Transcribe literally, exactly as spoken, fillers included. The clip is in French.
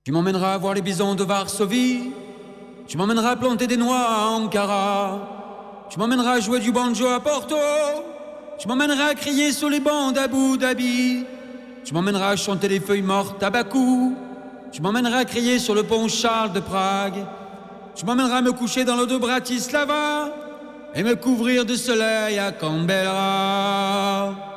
Tu m'emmèneras voir les bisons de Varsovie. Tu m'emmèneras planter des noix à Ankara. Tu m'emmèneras jouer du banjo à Porto. Tu m'emmèneras crier sur les bancs d'Abu Dhabi. Tu m'emmèneras chanter les feuilles mortes à Bakou. Tu m'emmèneras crier sur le pont Charles de Prague. Tu m'emmèneras me coucher dans l'eau de Bratislava et me couvrir de soleil à Canberra.